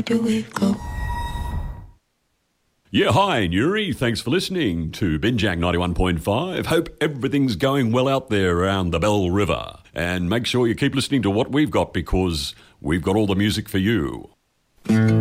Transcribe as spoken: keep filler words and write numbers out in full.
do it go? Yeah, hi, Nuri. Thanks for listening to Binjang ninety-one point five. Hope everything's going well out there around the Bell River. And make sure you keep listening to what we've got because we've got all the music for you.